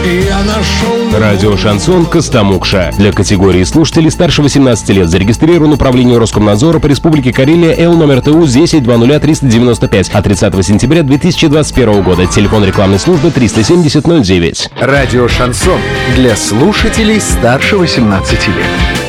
Я нашел... Радио «Шансон» Костомукша. Для категории слушателей старше 18 лет зарегистрирован управление Роскомнадзора по Республике Карелия Л номер ТУ 10-20395 от 30 сентября 2021 года. Телефон рекламной службы 370 09. Радио «Шансон» для слушателей старше 18 лет.